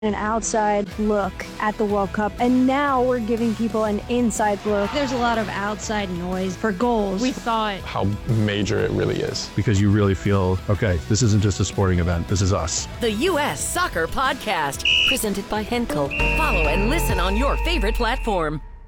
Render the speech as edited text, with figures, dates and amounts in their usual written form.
an outside look at the World Cup, and now we're giving people an inside look. There's a lot of outside noise for goals. We thought how major it really is. Because you really feel, okay, this isn't just a sporting event, this is us. The U.S. Soccer Podcast, presented by Henkel. Follow and listen on your favorite platform.